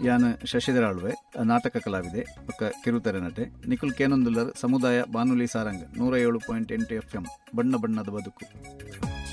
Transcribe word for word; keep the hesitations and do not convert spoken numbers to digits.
ಯಾನ್ ಶಶಿಧರ ಆಳ್ವೆ ನಾಟಕ ಕಲಾವಿದೆ ಪಕ್ಕ ಕಿರುತೆರೆ ನಟೆ ನಿಖುಲ್ ಕೇನೊಂದುಲ್ಲರ್ ಸಮುದಾಯ ಬಾನುಲಿ ಸಾರಂಗ್ ನೂರ ಏಳು ಪಾಯಿಂಟ್ ಎಂಟು ಎಫ್ ಎಂ ಬಣ್ಣ ಬಣ್ಣದ ಬದುಕು.